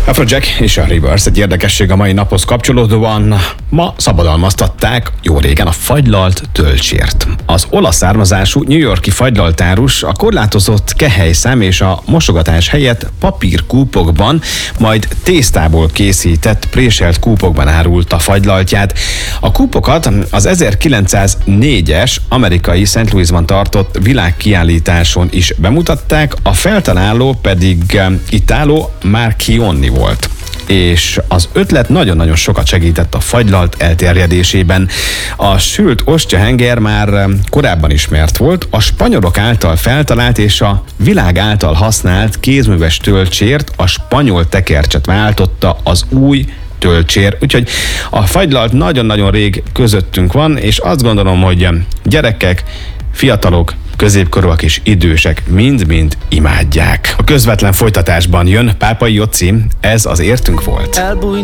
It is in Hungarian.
Afrojack és a Rivers. Egy érdekesség a mai naphoz kapcsolódóan. Ma szabadalmaztatták jó régen a fagylalt tölcsért. Az olasz származású New York-i fagylaltárus a korlátozott kehelyszám és a mosogatás helyett papírkúpokban, majd tésztából készített préselt kúpokban árulta fagylaltját. A kúpokat az 1904-es amerikai St. Louisban tartott világkiállításon is bemutatták, a feltaláló pedig Italo Marchionni volt. És az ötlet nagyon-nagyon sokat segített a fagylalt elterjedésében. A sült ostyahenger már korábban ismert volt, a spanyolok által feltalált és a világ által használt kézműves tölcsért a spanyol tekercset váltotta az új tölcsér. Úgyhogy a fagylalt nagyon-nagyon rég közöttünk van, és azt gondolom, hogy gyerekek, fiatalok, középkorúak és idősek mind-mind imádják. A közvetlen folytatásban jön Pápai Jocsi, ez az Értünk volt.